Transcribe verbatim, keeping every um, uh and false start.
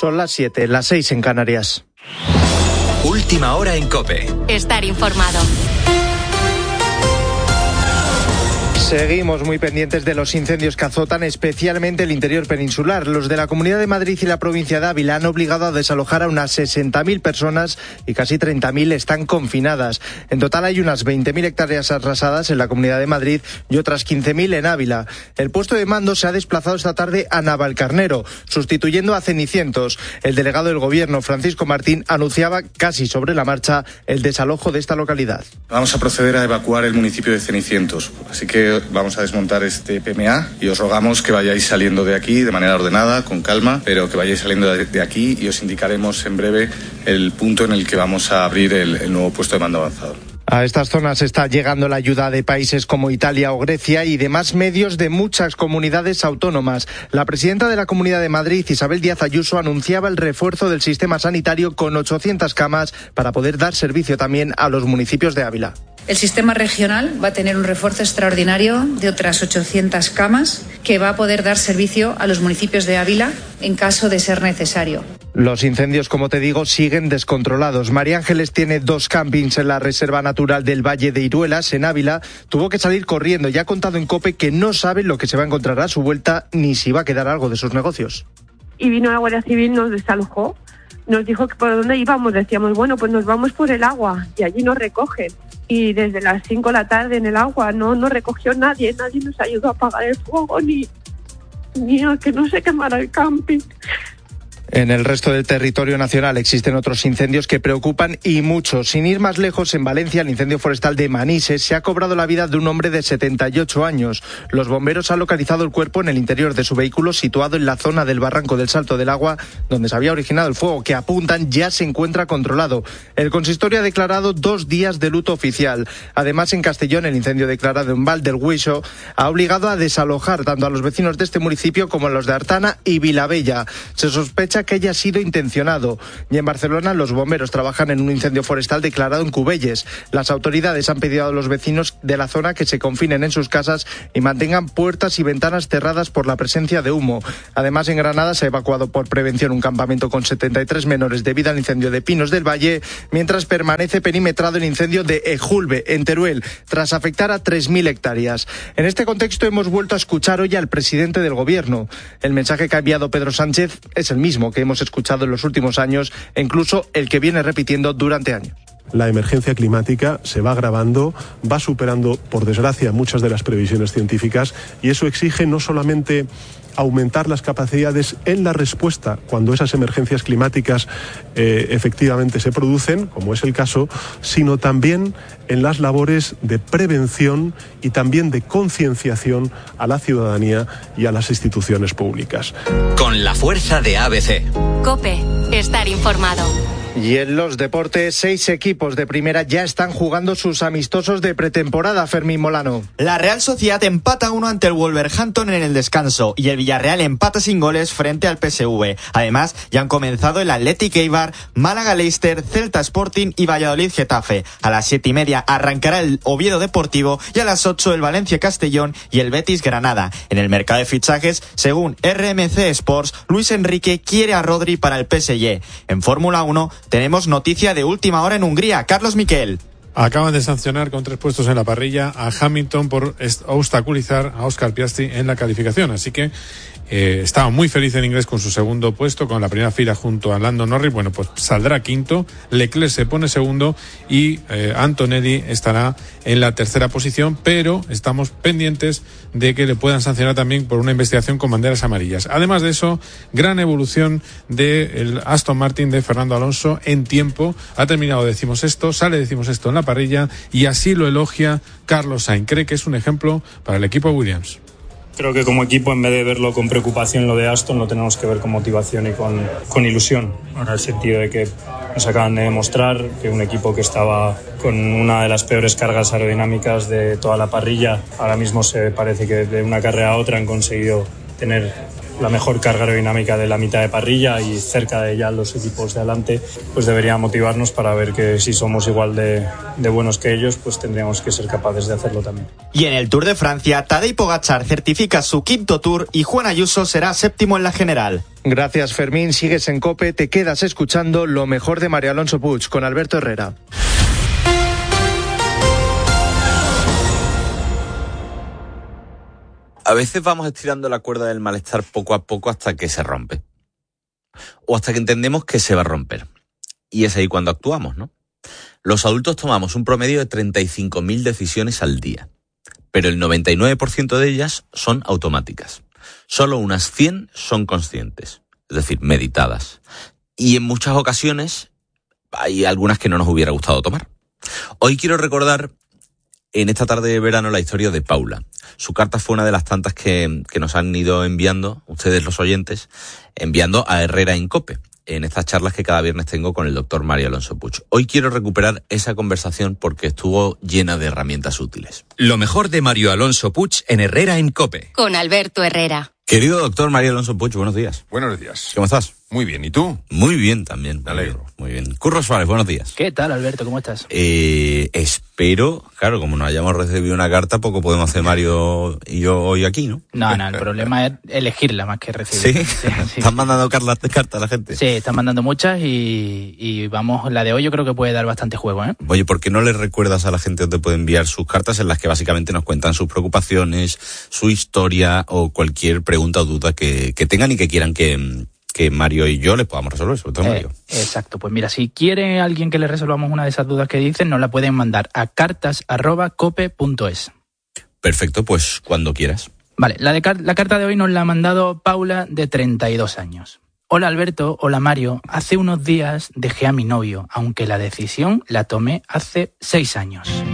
Son las siete, las seis en Canarias. Última hora en COPE. Estar informado. Seguimos muy pendientes de los incendios que azotan especialmente el interior peninsular. Los de la Comunidad de Madrid y la provincia de Ávila han obligado a desalojar a unas sesenta mil personas y casi treinta mil están confinadas. En total hay unas veinte mil hectáreas arrasadas en la Comunidad de Madrid y otras quince mil en Ávila. El puesto de mando se ha desplazado esta tarde a Navalcarnero, sustituyendo a Cenicientos. El delegado del Gobierno, Francisco Martín, anunciaba casi sobre la marcha el desalojo de esta localidad. Vamos a proceder a evacuar el municipio de Cenicientos, así que vamos a desmontar este P M A y os rogamos que vayáis saliendo de aquí de manera ordenada, con calma, pero que vayáis saliendo de aquí y os indicaremos en breve el punto en el que vamos a abrir el, el nuevo puesto de mando avanzado. A estas zonas está llegando la ayuda de países como Italia o Grecia y demás medios de muchas comunidades autónomas. La presidenta de la Comunidad de Madrid, Isabel Díaz Ayuso, anunciaba el refuerzo del sistema sanitario con ochocientas camas para poder dar servicio también a los municipios de Ávila. El sistema regional va a tener un refuerzo extraordinario de otras ochocientas camas que va a poder dar servicio a los municipios de Ávila en caso de ser necesario. Los incendios, como te digo, siguen descontrolados. María Ángeles tiene dos campings en la Reserva Natural del Valle de Iruelas, en Ávila. Tuvo que salir corriendo y ha contado en COPE que no sabe lo que se va a encontrar a su vuelta ni si va a quedar algo de sus negocios. Y vino la Guardia Civil, nos desalojó, nos dijo que por dónde íbamos. Decíamos, bueno, pues nos vamos por el agua y allí nos recogen. Y desde las cinco de la tarde en el agua no nos recogió nadie, nadie nos ayudó a apagar el fuego ni, ni a que no se quemara el camping. En el resto del territorio nacional existen otros incendios que preocupan y mucho. Sin ir más lejos, en Valencia, el incendio forestal de Manises se ha cobrado la vida de un hombre de setenta y ocho años. Los bomberos han localizado el cuerpo en el interior de su vehículo situado en la zona del barranco del Salto del Agua, donde se había originado el fuego, que apuntan ya se encuentra controlado. El consistorio ha declarado dos días de luto oficial. Además, en Castellón, el incendio declarado en Val del Huiso ha obligado a desalojar tanto a los vecinos de este municipio como a los de Artana y Vilabella. Se sospecha que haya sido intencionado. Y en Barcelona los bomberos trabajan en un incendio forestal declarado en Cubelles. Las autoridades han pedido a los vecinos de la zona que se confinen en sus casas y mantengan puertas y ventanas cerradas por la presencia de humo. Además, en Granada se ha evacuado por prevención un campamento con setenta y tres menores debido al incendio de Pinos del Valle, mientras permanece perimetrado el incendio de Ejulbe, en Teruel, tras afectar a tres mil hectáreas. En este contexto hemos vuelto a escuchar hoy al presidente del Gobierno. El mensaje que ha enviado Pedro Sánchez es el mismo que hemos escuchado en los últimos años e incluso el que viene repitiendo durante años. La emergencia climática se va agravando, va superando, por desgracia, muchas de las previsiones científicas y eso exige no solamente aumentar las capacidades en la respuesta cuando esas emergencias climáticas eh, efectivamente se producen, como es el caso, sino también en las labores de prevención y también de concienciación a la ciudadanía y a las instituciones públicas. Con la fuerza de A B C. COPE, estar informado. Y en los deportes, seis equipos de primera ya están jugando sus amistosos de pretemporada, Fermín Molano. La Real Sociedad empata uno ante el Wolverhampton en el descanso y el Villarreal empata sin goles frente al P S V. Además, ya han comenzado el Athletic Eibar, Málaga Leicester, Celta Sporting y Valladolid Getafe. A las siete y media arrancará el Oviedo Deportivo y a las ocho el Valencia Castellón y el Betis Granada. En el mercado de fichajes, según R M C Sports, Luis Enrique quiere a Rodri para el P S G. En Fórmula uno, tenemos noticia de última hora en Hungría. Carlos Miquel. Acaban de sancionar con tres puestos en la parrilla a Hamilton por obstaculizar a Oscar Piastri en la calificación. Así que eh, estaba muy feliz en inglés con su segundo puesto, con la primera fila junto a Lando Norris. Bueno, pues saldrá quinto, Leclerc se pone segundo y eh, Antonelli estará en la tercera posición, pero estamos pendientes de que le puedan sancionar también por una investigación con banderas amarillas. Además de eso, gran evolución del Aston Martin de Fernando Alonso en tiempo. Ha terminado decimosexto, sale decimosexto en la parrilla y así lo elogia Carlos Sainz. Cree que es un ejemplo para el equipo Williams. Creo que como equipo, en vez de verlo con preocupación lo de Aston, lo tenemos que ver con motivación y con, con ilusión, en el sentido de que nos acaban de demostrar que un equipo que estaba con una de las peores cargas aerodinámicas de toda la parrilla, ahora mismo se parece que de una carrera a otra han conseguido tener la mejor carga aerodinámica de la mitad de parrilla y cerca de ya los equipos de adelante, pues debería motivarnos para ver que si somos igual de, de buenos que ellos, pues tendríamos que ser capaces de hacerlo también. Y en el Tour de Francia, Tadej Pogačar certifica su quinto Tour y Juan Ayuso será séptimo en la general. Gracias, Fermín. Sigues en COPE, te quedas escuchando lo mejor de Mario Alonso Puig con Alberto Herrera. A veces vamos estirando la cuerda del malestar poco a poco hasta que se rompe. O hasta que entendemos que se va a romper. Y es ahí cuando actuamos, ¿no? Los adultos tomamos un promedio de treinta y cinco mil decisiones al día. Pero el noventa y nueve por ciento de ellas son automáticas. Solo unas cien son conscientes, es decir, meditadas. Y en muchas ocasiones hay algunas que no nos hubiera gustado tomar. Hoy quiero recordar en esta tarde de verano la historia de Paula. Su carta fue una de las tantas que, que nos han ido enviando, ustedes los oyentes, enviando a Herrera en COPE, en estas charlas que cada viernes tengo con el doctor Mario Alonso Puig. Hoy quiero recuperar esa conversación porque estuvo llena de herramientas útiles. Lo mejor de Mario Alonso Puig en Herrera en COPE. Con Alberto Herrera. Querido doctor Mario Alonso Puig, buenos días. Buenos días. ¿Cómo estás? Muy bien, ¿y tú? Muy bien también. Me alegro. Muy bien. Curro Suárez, buenos días. ¿Qué tal, Alberto? ¿Cómo estás? Eh, espero, claro, como no hayamos recibido una carta, poco podemos hacer Mario y yo hoy aquí, ¿no? No, no, el problema es elegirla más que recibirla. ¿Sí? Sí, sí. ¿Están mandando cartas carta a la gente? Sí, están mandando muchas y, y vamos, la de hoy yo creo que puede dar bastante juego, ¿eh? Oye, ¿por qué no le recuerdas a la gente dónde puede enviar sus cartas en las que básicamente nos cuentan sus preocupaciones, su historia o cualquier pregunta o duda que, que tengan y que quieran que... que Mario y yo les podamos resolver, sobre todo Mario. Eh, exacto, pues mira, si quiere alguien que le resolvamos una de esas dudas que dicen, nos la pueden mandar a cartas arroba cope punto es. Perfecto, pues cuando quieras. Vale, la, de car- la carta de hoy nos la ha mandado Paula, de treinta y dos años. Hola Alberto, hola Mario, hace unos días dejé a mi novio, aunque la decisión la tomé hace seis años.